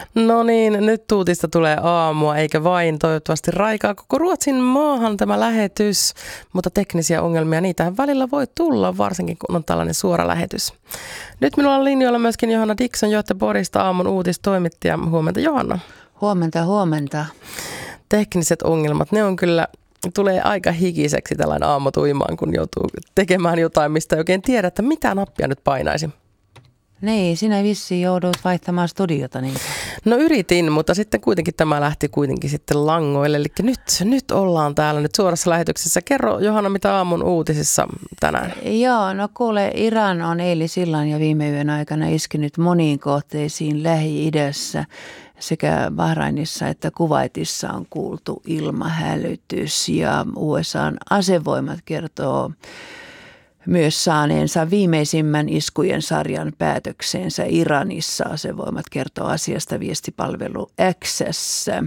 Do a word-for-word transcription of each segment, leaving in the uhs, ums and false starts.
No niin, nyt uutista tulee aamua, eikä vain toivottavasti raikaa koko Ruotsin maahan tämä lähetys, mutta teknisiä ongelmia niitähän välillä voi tulla, varsinkin kun on tällainen suora lähetys. Nyt minulla on linjoilla myöskin Johanna Dickson Göteborgista aamun uutistoimittaja. Huomenta Johanna. Huomenta, huomenta. Tekniset ongelmat, ne on kyllä, tulee aika hikiseksi tällainen aamutuimaan, kun joutuu tekemään jotain, mistä ei oikein tiedä, että mitä nappia nyt painaisi. Niin, sinä vissiin joudut vaihtamaan studiota niin. No yritin, mutta sitten kuitenkin tämä lähti kuitenkin sitten langoille. Eli nyt, nyt ollaan täällä nyt suorassa lähetyksessä. Kerro Johanna, mitä aamun uutisissa tänään? Joo, no kuule, Iran on eilisillan ja viime yön aikana iskenyt moniin kohteisiin Lähi-idässä. Sekä Bahrainissa että Kuwaitissa on kuultu ilmahälytys ja U S A:n asevoimat kertoo myös saaneensa viimeisimmän iskujen sarjan päätökseensä Iranissa. Asevoimat kertoo asiasta viestipalvelu X:ssä.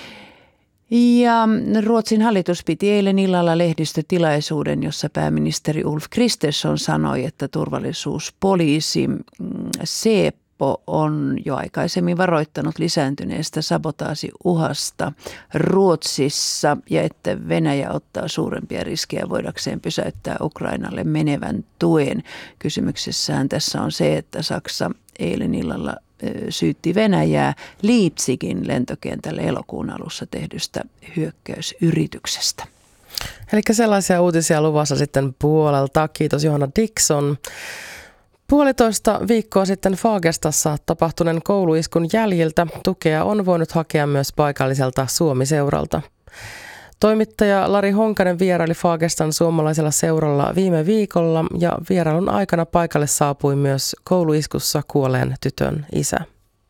Ja Ruotsin hallitus piti eilen illalla lehdistötilaisuuden, jossa pääministeri Ulf Kristersson sanoi, että turvallisuuspoliisi Säpo on jo aikaisemmin varoittanut lisääntyneestä sabotaasiuhasta Ruotsissa ja että Venäjä ottaa suurempia riskejä voidakseen pysäyttää Ukrainalle menevän tuen. Kysymyksessään tässä on se, että Saksa eilen illalla syytti Venäjää Leipzigin lentokentälle elokuun alussa tehdystä hyökkäysyrityksestä. Eli sellaisia uutisia luvassa sitten puolelta. Kiitos Johanna Dickson. Puolitoista viikkoa sitten Fagerstassa tapahtuneen kouluiskun jäljiltä tukea on voinut hakea myös paikalliselta Suomi-seuralta. Toimittaja Lari Honkanen vieraili Fagerstan suomalaisella seuralla viime viikolla ja vierailun aikana paikalle saapui myös kouluiskussa kuolleen tytön isä.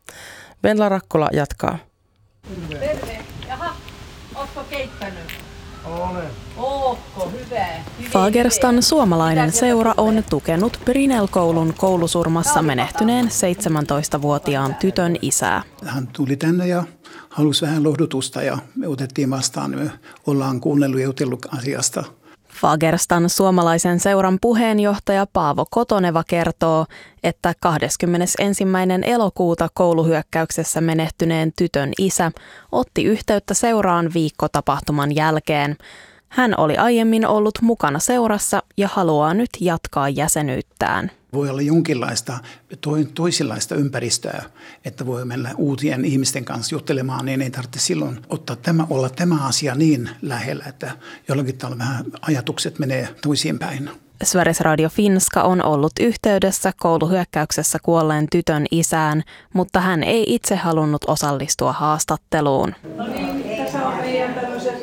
Venla Rakkola jatkaa. Terve. Jaha, ootko keittänyt? Olen. Ootko, hyvä. Fagerstan suomalainen seura on tukenut Brinell-koulun koulusurmassa menehtyneen seitsemäntoistavuotiaan tytön isää. Hän tuli tänne ja halusi vähän lohdutusta ja me otettiin vastaan. Me ollaan kuunnellut ja jutellut asiasta. Fagerstan suomalaisen seuran puheenjohtaja Paavo Kotoneva kertoo, että kahdeskymmenesensimmäinen elokuuta kouluhyökkäyksessä menehtyneen tytön isä otti yhteyttä seuraan viikkotapahtuman jälkeen. Hän oli aiemmin ollut mukana seurassa ja haluaa nyt jatkaa jäsenyyttään. Voi olla jonkinlaista toisenlaista ympäristöä, että voi mennä uutien ihmisten kanssa juttelemaan, niin ei tarvitse silloin ottaa tämä, olla tämä asia niin lähellä, että jollakin tavalla vähän ajatukset menee toisiinpäin. Sveriges Radio Finska on ollut yhteydessä kouluhyökkäyksessä kuolleen tytön isään, mutta hän ei itse halunnut osallistua haastatteluun. No niin, tässä on meidän tämmöiset.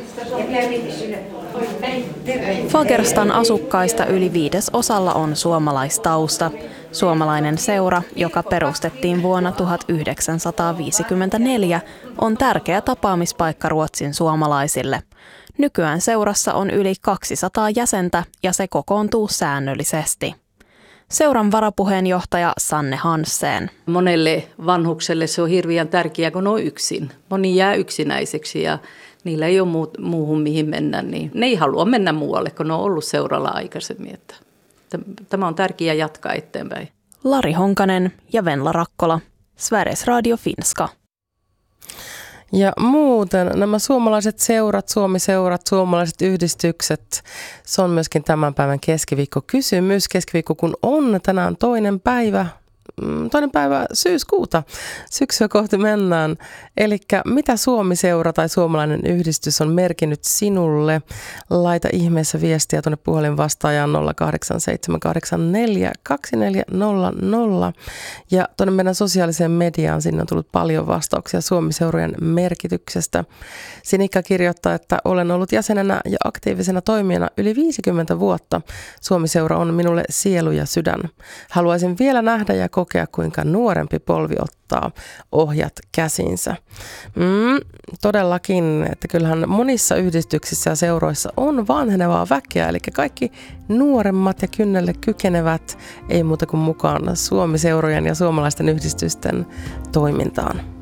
Fagerstan asukkaista yli viidesosalla on suomalaistausta. Suomalainen seura, joka perustettiin vuonna tuhatyhdeksänsataaviisikymmentäneljä, on tärkeä tapaamispaikka Ruotsin suomalaisille. Nykyään seurassa on yli kaksisataa jäsentä ja se kokoontuu säännöllisesti. Seuran varapuheenjohtaja Sanne Hansen. Monelle vanhukselle se on hirveän tärkeää, kun on yksin. Moni jää yksinäiseksi ja niillä ei ole muuhun mihin mennä, niin ne ei halua mennä muualle, kun ne on ollut seuralla aikaisemmin. Että tämä on tärkeää jatkaa eteenpäin. Lari Honkanen ja Venla Rakkola, Sveriges Radio Finska. Ja muuten nämä suomalaiset seurat, Suomi-seurat, suomalaiset yhdistykset, se on myöskin tämän päivän keskiviikkokysymys. Keskiviikko kun on tänään toinen päivä. Toinen päivä syyskuuta. Syksyä kohti mennään. Eli mitä Suomi-seura tai suomalainen yhdistys on merkinnyt sinulle? Laita ihmeessä viestiä tuonne puhelinvastaajaan nolla kahdeksan seitsemän kahdeksan neljä kaksi neljä nolla nolla. Ja tuonne meidän sosiaaliseen mediaan sinne on tullut paljon vastauksia Suomi-seurojen merkityksestä. Sinikka kirjoittaa, että olen ollut jäsenenä ja aktiivisena toimijana yli viisikymmentä vuotta. Suomi-seura on minulle sielu ja sydän. Haluaisin vielä nähdä ja kokea, kuinka nuorempi polvi ottaa ohjat käsinsä. Mm, todellakin, että kyllähän monissa yhdistyksissä ja seuroissa on vanhenevaa väkeä, eli kaikki nuoremmat ja kynnelle kykenevät ei muuta kuin mukaan Suomi-seurojen ja suomalaisten yhdistysten toimintaan.